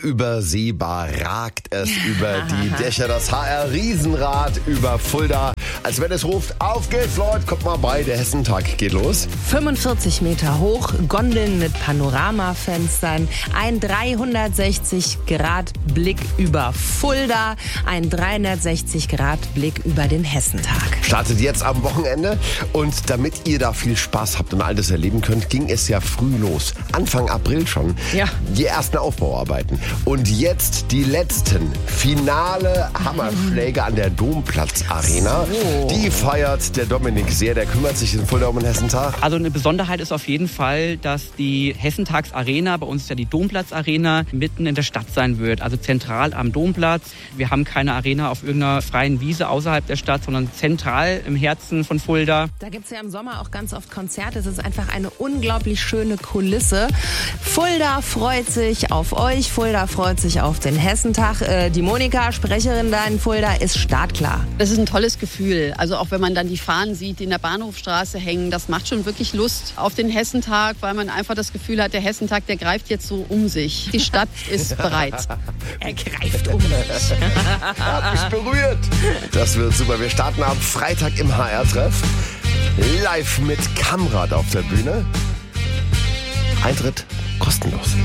Unübersehbar ragt es über die Dächer. Das HR-Riesenrad über Fulda. Als wenn es ruft, auf geht's Leute, kommt mal bei, der Hessentag geht los. 45 Meter hoch, Gondeln mit Panoramafenstern, ein 360-Grad-Blick über Fulda, ein 360-Grad-Blick über den Hessentag. Startet jetzt am Wochenende und damit ihr da viel Spaß habt und all das erleben könnt, ging es ja früh los. Anfang April schon. Ja. Die ersten Aufbauarbeiten. Und jetzt die letzten. Finale Hammerschläge an der Domplatz-Arena. So. Die feiert der Dominik sehr. Der kümmert sich in Fulda um den Hessentag. Also eine Besonderheit ist auf jeden Fall, dass die Hessentagsarena, bei uns ist ja die Domplatz-Arena, mitten in der Stadt sein wird. Also zentral am Domplatz. Wir haben keine Arena auf irgendeiner freien Wiese außerhalb der Stadt, sondern zentral im Herzen von Fulda. Da gibt es ja im Sommer auch ganz oft Konzerte. Es ist einfach eine unglaublich schöne Kulisse. Fulda freut sich auf euch. Fulda freut sich auf den Hessentag. Die Monika, Sprecherin da in Fulda, ist startklar. Das ist ein tolles Gefühl. Also auch wenn man dann die Fahnen sieht, die in der Bahnhofstraße hängen, das macht schon wirklich Lust auf den Hessentag, weil man einfach das Gefühl hat, der Hessentag, der greift jetzt so um sich. Die Stadt ist bereit. Er greift um sich. Hat mich berührt. Das wird super. Wir starten am Freitag im HR-Treff. Live mit Kamrad auf der Bühne. Eintritt kostenlos.